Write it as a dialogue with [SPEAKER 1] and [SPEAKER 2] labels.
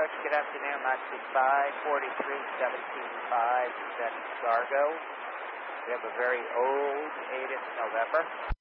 [SPEAKER 1] approach. Good afternoon, Moxie 543-17-5, presenting Sargo. We have a very old 8 November.